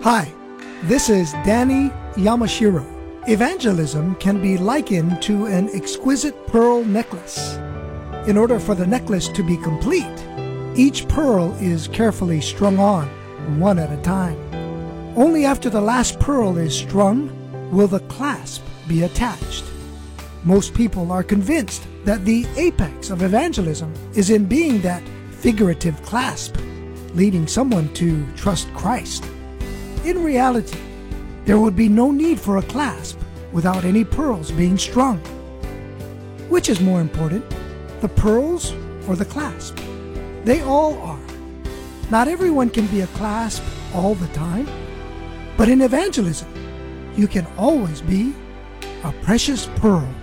Hi, this is Danny Yamashiro. Evangelism can be likened to an exquisite pearl necklace. In order for the necklace to be complete, each pearl is carefully strung on, one at a time. Only after the last pearl is strung will the clasp be attached. Most people are convinced that the apex of evangelism is in being that figurative clasp, leading someone to trust Christ. In reality, there would be no need for a clasp without any pearls being strung. Which is more important, the pearls or the clasp? They all are. Not everyone can be a clasp all the time, but in evangelism, you can always be a precious pearl.